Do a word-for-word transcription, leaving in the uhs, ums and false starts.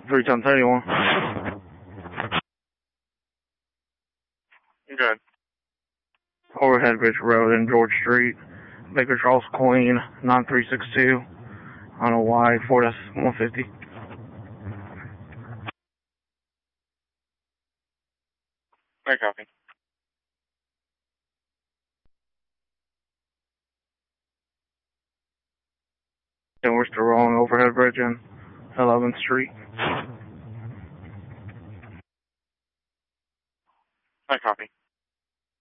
three ten thirty-one. Good. Overhead Bridge Road and George Street, Baker Charles Queen, nine three six two, on a wide, Ford F one fifty. I copy. And we're still rolling overhead bridge in eleventh Street.